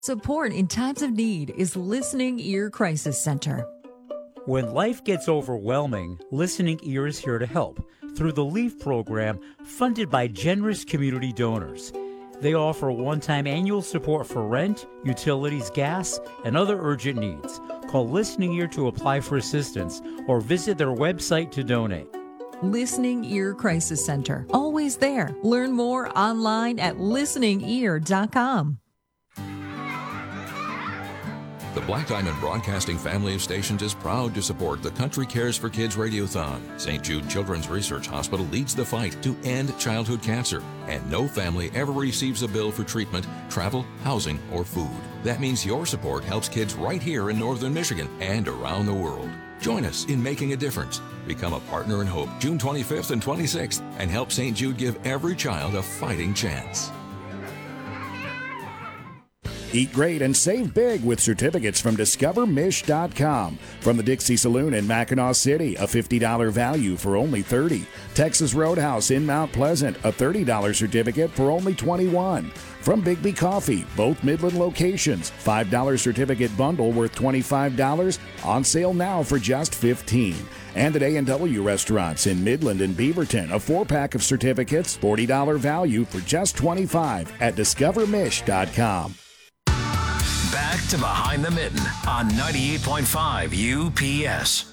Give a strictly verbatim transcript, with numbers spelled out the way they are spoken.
Support in times of need is Listening Ear Crisis Center. When life gets overwhelming, Listening Ear is here to help through the LEAF program funded by generous community donors. They offer one-time annual support for rent, utilities, gas, and other urgent needs. Call Listening Ear to apply for assistance or visit their website to donate. Listening Ear Crisis Center, always there. Learn more online at listening ear dot com. The Black Diamond Broadcasting family of stations is proud to support the Country Cares for Kids Radiothon. Saint Jude Children's Research Hospital leads the fight to end childhood cancer, and no family ever receives a bill for treatment, travel, housing, or food. That means your support helps kids right here in northern Michigan and around the world. Join us in making a difference. Become a partner in hope June twenty-fifth and twenty-sixth and help Saint Jude give every child a fighting chance. Eat great and save big with certificates from discover mish dot com. From the Dixie Saloon in Mackinac City, a fifty dollars value for only thirty dollars. Texas Roadhouse in Mount Pleasant, a thirty dollars certificate for only twenty-one dollars. From Bigby Coffee, both Midland locations, five dollars certificate bundle worth twenty-five dollars, on sale now for just fifteen dollars. And at A and W Restaurants in Midland and Beaverton, a four-pack of certificates, forty dollars value for just twenty-five dollars at discover mish dot com. Back to Behind the Mitten on ninety-eight point five U P S.